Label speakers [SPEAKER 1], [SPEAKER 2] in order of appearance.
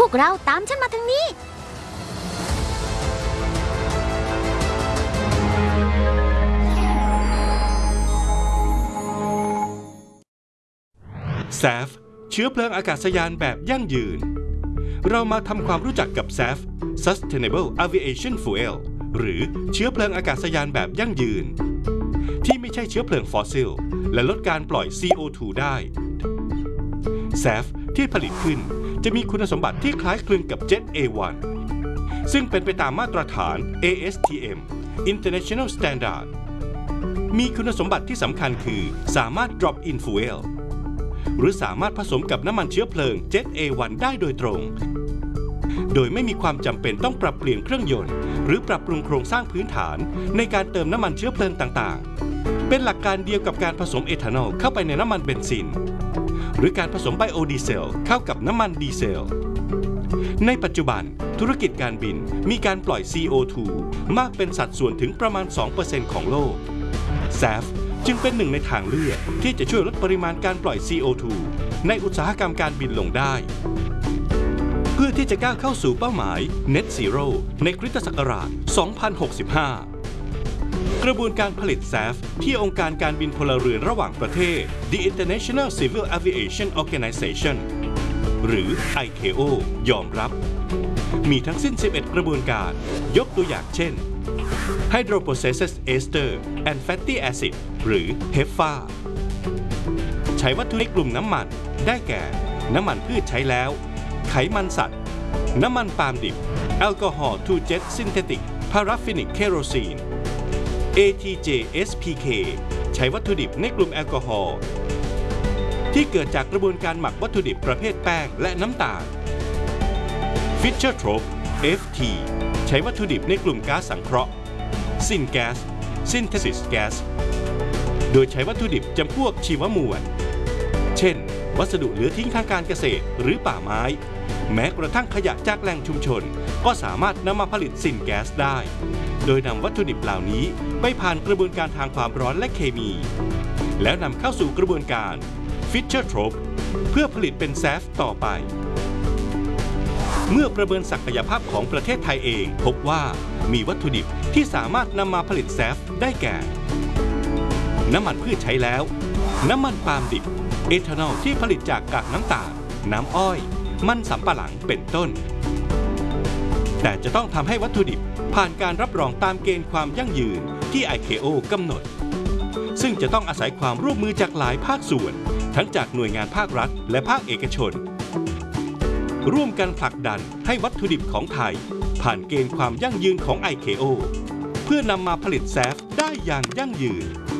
[SPEAKER 1] วกเราตามฉันมาทางนี้
[SPEAKER 2] SAF เชื้อเพลิงอากาศยานแบบยั่งยืนเรามาทำความรู้จักกับ SAF Sustainable Aviation Fuel หรือเชื้อเพลิงอากาศยานแบบยั่งยืนที่ไม่ใช่เชื้อเพลิงฟอสซิลและลดการปล่อย CO2 ได้ SAF ที่ผลิตขึ้นจะมีคุณสมบัติที่คล้ายคลึงกับ Jet A1 ซึ่งเป็นไปตามมาตรฐาน ASTM International Standard มีคุณสมบัติที่สำคัญคือสามารถ drop in fuel หรือสามารถผสมกับน้ำมันเชื้อเพลิง Jet A1 ได้โดยตรงโดยไม่มีความจำเป็นต้องปรับเปลี่ยนเครื่องยนต์หรือปรับปรุงโครงสร้างพื้นฐานในการเติมน้ำมันเชื้อเพลิงต่างๆเป็นหลักการเดียวกับการผสมเอทานอลเข้าไปในน้ำมันเบนซินหรือการผสมไบโอดีเซลเข้ากับน้ำมันดีเซลในปัจจุบันธุรกิจการบินมีการปล่อย CO2 มากเป็นสัดส่วนถึงประมาณ 2% ของโลก SAF จึงเป็นหนึ่งในทางเลือกที่จะช่วยลดปริมาณการปล่อย CO2 ในอุตสาหกรรมการบินลงได้เพื่อที่จะก้าวเข้าสู่เป้าหมาย Net Zero ในคริสตศักราช 2065 กระบวนการผลิต SAF ที่องค์การการบินพลเรือนระหว่างประเทศ The International Civil Aviation Organization หรือ ICAO ยอมรับมีทั้งสิ้น 11 กระบวนการยกตัวอย่างเช่น Hydroprocessed Ester and Fatty Acid หรือ HEFA ใช้วัตถุในกลุ่มน้ำมันได้แก่น้ำมันพืชใช้แล้วไขมันสัตว์น้ำมันปาล์มดิบแอลกอฮอล์ to jet synthetic paraffinic kerosene ATJ SPK ใช้วัตถุดิบในกลุ่มแอลกอฮอล์ที่เกิดจากกระบวนการหมักวัตถุดิบประเภทแป้งและน้ำตาล Fischer-Tropsch FT ใช้วัตถุดิบในกลุ่มก๊าซสังเคราะห์ Syngas Synthesis Gas โดยใช้วัตถุดิบจำพวกชีวมวลเช่นวัสดุเหลือทิ้งทางการเกษตรหรือป่าไม้แม้กระทั่งขยะจากแหล่งชุมชนก็สามารถนำมาผลิตซินแก๊สได้โดยนำวัตถุดิบเหล่านี้ไปผ่านกระบวนการทางความร้อนและเคมีแล้วนำเข้าสู่กระบวนการ Fischer-Tropsch เพื่อผลิตเป็น SAF ต่อไปเมื่อประเมินศักยภาพของประเทศไทยเองพบว่ามีวัตถุดิบที่สามารถนำมาผลิต SAF ได้แก่น้ำมันพืชใช้แล้วน้ำมันปาล์มดิบเอทานอลที่ผลิตจากกากน้ำตาลน้ำอ้อยมันสำปะหลังเป็นต้นแต่จะต้องทำให้วัตถุดิบผ่านการรับรองตามเกณฑ์ความยั่งยืนที่ ICAO กำหนดซึ่งจะต้องอาศัยความร่วมมือจากหลายภาคส่วนทั้งจากหน่วยงานภาครัฐและภาคเอกชนร่วมกันผลักดันให้วัตถุดิบของไทยผ่านเกณฑ์ความยั่งยืนของ ICAO เพื่อนำมาผลิต SAF ได้อย่างยั่งยืน